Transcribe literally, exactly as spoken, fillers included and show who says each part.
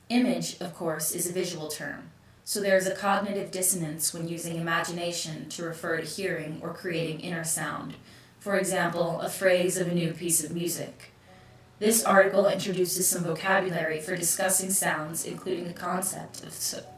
Speaker 1: Image, of course, is a visual term, so there is a cognitive dissonance when using imagination to refer to hearing or creating inner sound, for example, a phrase of a new piece of music. This article introduces some vocabulary for discussing sounds, including the concept of so-